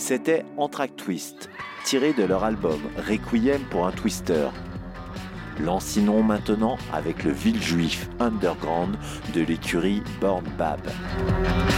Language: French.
C'était Entr'acte Twist, tiré de leur album Requiem pour un Twister. Lancinons maintenant avec le Villejuif underground de l'écurie Born Bab.